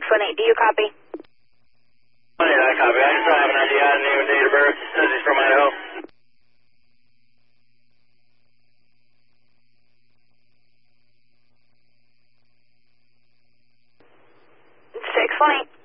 618, do you copy? 1-8, I copy. I just don't have an idea, name and date of birth. Says he's from Idaho. 618.